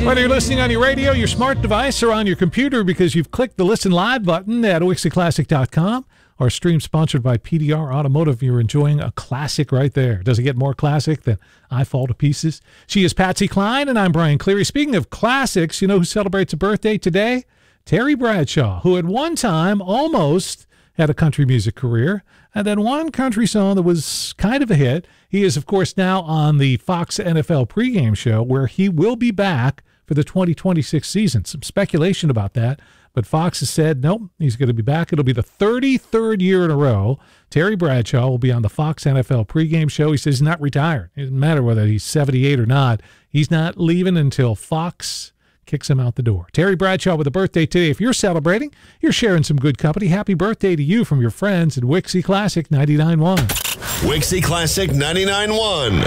Whether you're listening on your radio, your smart device, or on your computer because you've clicked the Listen Live button at WixieClassic.com, our stream sponsored by PDR Automotive, you're enjoying a classic right there. Does it get more classic than I Fall to Pieces? She is Patsy Cline, and I'm Brian Cleary. Speaking of classics, you know who celebrates a birthday today? Terry Bradshaw, who at one time almost had a country music career, and then one country song that was kind of a hit. He is, of course, now on the Fox NFL pregame show, where he will be back for the 2026 season. Some speculation about that, but Fox has said, nope, he's going to be back. It'll be the 33rd year in a row. Terry Bradshaw will be on the Fox NFL pregame show. He says he's not retired. It doesn't matter whether he's 78 or not. He's not leaving until Fox kicks him out the door. Terry Bradshaw with a birthday today. If you're celebrating, you're sharing some good company. Happy birthday to you from your friends at Wixie Classic 99.1. Wixie Classic 99.1,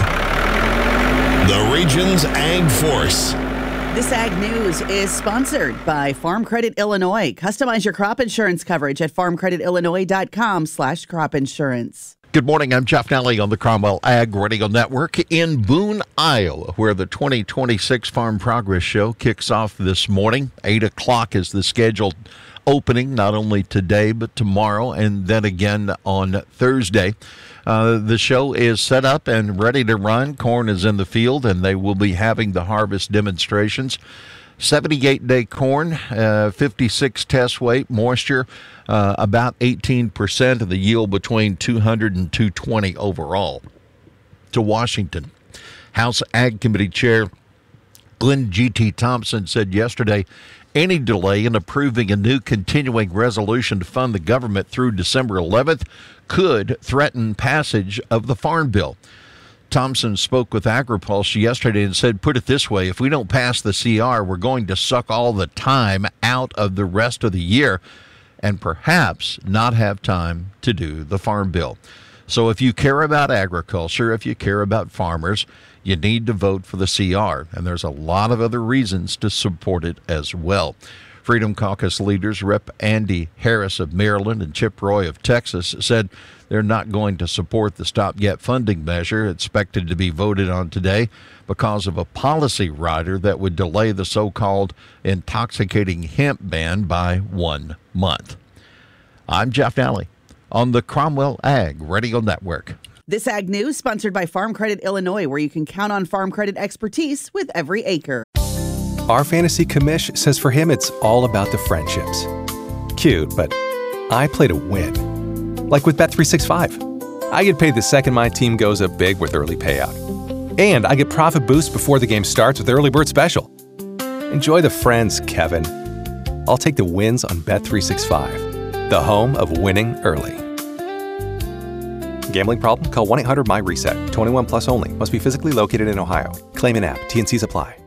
the region's Ag Force. This Ag News is sponsored by Farm Credit Illinois. Customize your crop insurance coverage at farmcreditillinois.com/crop insurance. Good morning. I'm Jeff Nally on the Cromwell Ag Radio Network in Boone, Iowa, where the 2026 Farm Progress Show kicks off this morning. 8 o'clock is the scheduled opening, not only today but tomorrow and then again on Thursday. The show is set up and ready to run. Corn is in the field, and they will be having the harvest demonstrations. 78-day corn, 56 test weight, moisture, about 18% of the yield between 200 and 220 overall. To Washington, House Ag Committee Chair Glenn G.T. Thompson said yesterday any delay in approving a new continuing resolution to fund the government through December 11th could threaten passage of the Farm Bill. Thompson spoke with AgriPulse yesterday and said, put it this way, if we don't pass the CR, we're going to suck all the time out of the rest of the year and perhaps not have time to do the Farm Bill. So if you care about agriculture, if you care about farmers, you need to vote for the CR. And there's a lot of other reasons to support it as well. Freedom Caucus leaders Rep. Andy Harris of Maryland and Chip Roy of Texas said they're not going to support the stopgap funding measure expected to be voted on today because of a policy rider that would delay the so-called intoxicating hemp ban by 1 month. I'm Jeff Nally on the Cromwell Ag Radio Network. This Ag News sponsored by Farm Credit Illinois, where you can count on farm credit expertise with every acre. Our fantasy commish says for him it's all about the friendships. Cute, but I play to win. Like with Bet365. I get paid the second my team goes up big with early payout. And I get profit boost before the game starts with Early Bird Special. Enjoy the friends, Kevin. I'll take the wins on Bet365, the home of winning early. Gambling problem? Call 1-800-MY-RESET. 21 plus only. Must be physically located in Ohio. Claim in app. T&Cs apply.